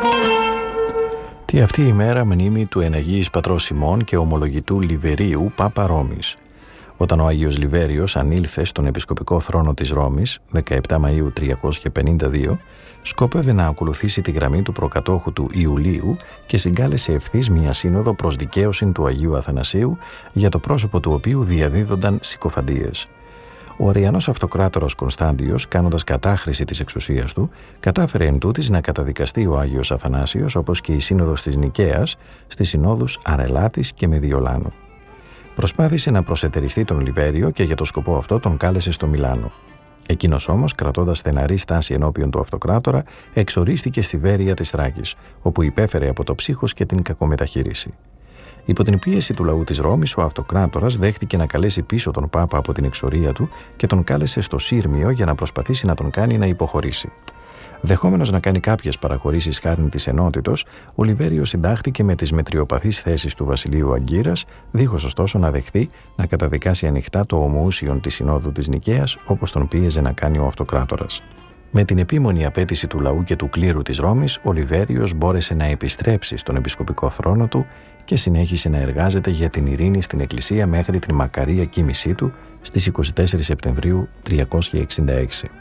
Τι αυτή η μέρα μνήμη του εναγίης πατρός Σιμών και ομολογητού Λιβερίου Πάπα Ρώμης. Όταν ο Άγιος Λιβέριος ανήλθε στον επισκοπικό θρόνο της Ρώμης 17 Μαΐου 352, σκόπευε να ακολουθήσει τη γραμμή του προκατόχου του Ιουλίου και συγκάλεσε ευθύς μια σύνοδο προς δικαίωση του Αγίου Αθανασίου, για το πρόσωπο του οποίου διαδίδονταν συκοφαντίες. Ο Αριανός αυτοκράτορας Κωνσταντιος, κάνοντας κατάχρηση της εξουσίας του, κατάφερε εν τούτης να καταδικαστεί ο Άγιος Αθανάσιος, όπως και η Σύνοδος της Νικαίας, στις συνόδους Αρελάτης και Μεδιολάνου. Προσπάθησε να προσετεριστεί τον Λιβέριο και για το σκοπό αυτό τον κάλεσε στο Μιλάνο. Εκείνος όμως, κρατώντας στεναρή στάση ενώπιον του αυτοκράτορα, εξορίστηκε στη Βέρεια της Θράκης, όπου υπέφερε από το ψύχος και την κακομεταχείριση. Υπό την πίεση του λαού της Ρώμης, ο αυτοκράτορας δέχτηκε να καλέσει πίσω τον Πάπα από την εξορία του και τον κάλεσε στο Σύρμιο για να προσπαθήσει να τον κάνει να υποχωρήσει. Δεχόμενος να κάνει κάποιες παραχωρήσεις χάριν της ενότητος, ο Λιβέριος συντάχθηκε με τις μετριοπαθείς θέσεις του βασιλείου Αγκύρας, δίχως ωστόσο να δεχθεί να καταδικάσει ανοιχτά το ομοούσιον της Συνόδου της Νικαίας, όπως τον πίεζε να κάνει ο αυτοκράτορας. Με την επίμονη απέτηση του λαού και του κλήρου της Ρώμης, ο Λιβέριος μπόρεσε να επιστρέψει στον επισκοπικό θρόνο του και συνέχισε να εργάζεται για την ειρήνη στην Εκκλησία μέχρι την μακαρία κοίμησή του στις 24 Σεπτεμβρίου 366.